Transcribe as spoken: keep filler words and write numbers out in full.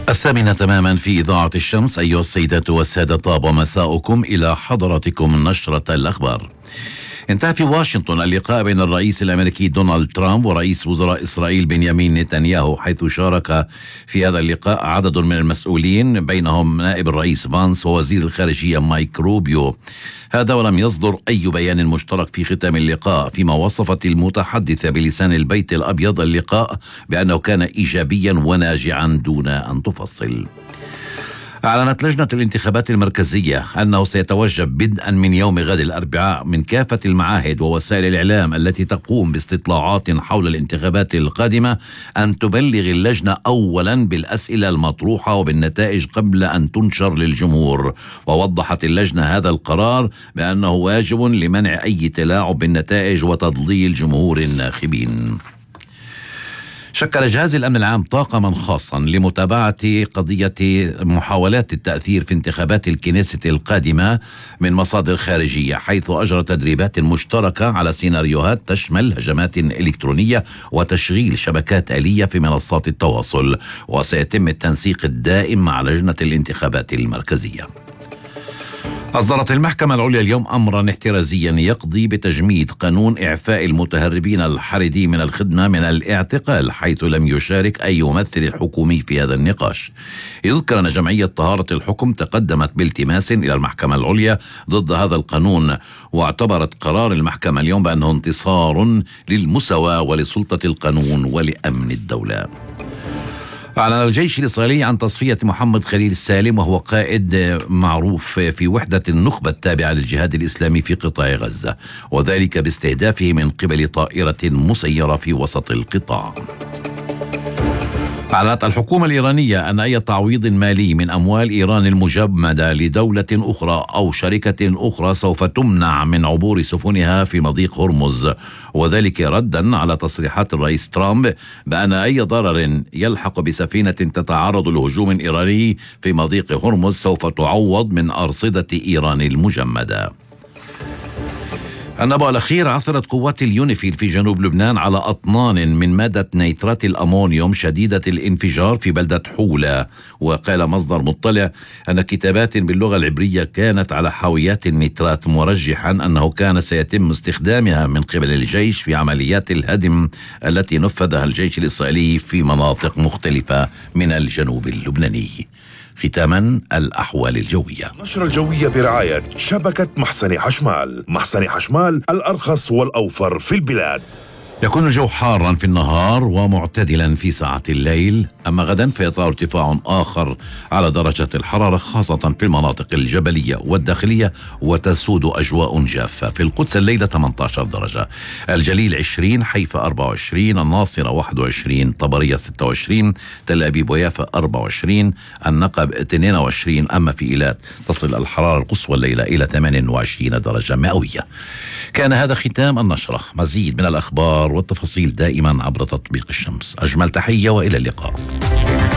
الثامنة تماما في إذاعة الشمس. أيها السيدات والسادة، طاب مساؤكم. إلى حضراتكم نشرة الأخبار. انتهى في واشنطن اللقاء بين الرئيس الأمريكي دونالد ترامب ورئيس وزراء إسرائيل بنيامين نتنياهو، حيث شارك في هذا اللقاء عدد من المسؤولين، بينهم نائب الرئيس فانس ووزير الخارجية مايك روبيو. هذا ولم يصدر أي بيان مشترك في ختام اللقاء، فيما وصفت المتحدثة بلسان البيت الأبيض اللقاء بأنه كان إيجابيا وناجعا دون أن تفصل. أعلنت لجنة الانتخابات المركزية أنه سيتوجب بدءا من يوم غد الأربعاء من كافة المعاهد ووسائل الإعلام التي تقوم باستطلاعات حول الانتخابات القادمة أن تبلغ اللجنة أولا بالأسئلة المطروحة وبالنتائج قبل أن تنشر للجمهور. ووضحت اللجنة هذا القرار بأنه واجب لمنع أي تلاعب بالنتائج وتضليل جمهور الناخبين. شكل جهاز الأمن العام طاقما خاصا لمتابعة قضية محاولات التأثير في انتخابات الكنيسة القادمة من مصادر خارجية، حيث أجرى تدريبات مشتركة على سيناريوهات تشمل هجمات إلكترونية وتشغيل شبكات آلية في منصات التواصل. وسيتم التنسيق الدائم مع لجنة الانتخابات المركزية. أصدرت المحكمة العليا اليوم أمرا احترازيا يقضي بتجميد قانون إعفاء المتهربين الحريدي من الخدمة من الاعتقال، حيث لم يشارك أي ممثل حكومي في هذا النقاش. يذكر أن جمعية طهارة الحكم تقدمت بالتماس إلى المحكمة العليا ضد هذا القانون، واعتبرت قرار المحكمة اليوم بأنه انتصار للمساواة ولسلطة القانون ولأمن الدولة. أعلن الجيش الإسرائيلي عن تصفية محمد خليل السالم، وهو قائد معروف في وحدة النخبة التابعة للجهاد الإسلامي في قطاع غزة، وذلك باستهدافه من قبل طائرة مسيرة في وسط القطاع. أعلنت الحكومة الإيرانية أن أي تعويض مالي من أموال إيران المجمدة لدولة أخرى أو شركة أخرى سوف تمنع من عبور سفنها في مضيق هرمز، وذلك ردا على تصريحات الرئيس ترامب بأن أي ضرر يلحق بسفينة تتعرض لهجوم إيراني في مضيق هرمز سوف تعوض من أرصدة إيران المجمدة. النبأ الأخير: عثرت قوات اليونيفيل في جنوب لبنان على أطنان من مادة نيترات الأمونيوم شديدة الانفجار في بلدة حولة. وقال مصدر مطلع أن كتابات باللغة العبرية كانت على حاويات النيترات، مرجحا أنه كان سيتم استخدامها من قبل الجيش في عمليات الهدم التي نفذها الجيش الإسرائيلي في مناطق مختلفة من الجنوب اللبناني. ختاما، الأحوال الجوية. نشرة الجوية برعاية شبكة محسن حشمال. محسن حشمال، الأرخص والأوفر في البلاد. يكون الجو حارا في النهار ومعتدلا في ساعة الليل، أما غدا فيطرأ ارتفاع آخر على درجة الحرارة، خاصة في المناطق الجبلية والداخلية، وتسود أجواء جافة. في القدس الليلة ثمانية عشر درجة، الجليل عشرين، حيفا أربعة وعشرين، الناصرة واحد وعشرين، طبرية ستة وعشرين، تل أبيب ويافا أربعة وعشرين، النقب اثنين وعشرين. أما في إيلات تصل الحرارة القصوى الليلة إلى ثمانية وعشرين درجة مئوية. كان هذا ختام النشرة. مزيد من الأخبار والتفاصيل دائما عبر تطبيق الشمس. أجمل تحية وإلى اللقاء.